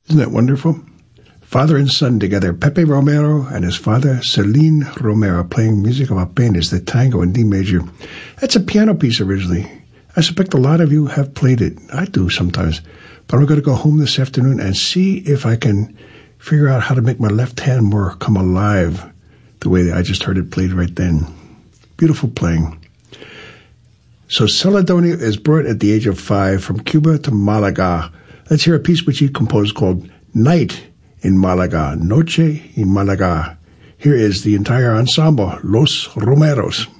Isn't that wonderful? Father and son together, Pepe Romero and his father, Celine Romero, playing music of Apenas, the tango in D major. That's a piano piece originally. I suspect a lot of you have played it. I do sometimes. But I'm going to go home this afternoon and see if I can figure out how to make my left hand more come alive the way I just heard it played right then. Beautiful playing. So Celedonio is brought at the age of 5 from Cuba to Malaga. Let's hear a piece which he composed called Night in Malaga, Noche in Malaga. Here is the entire ensemble, Los Romeros.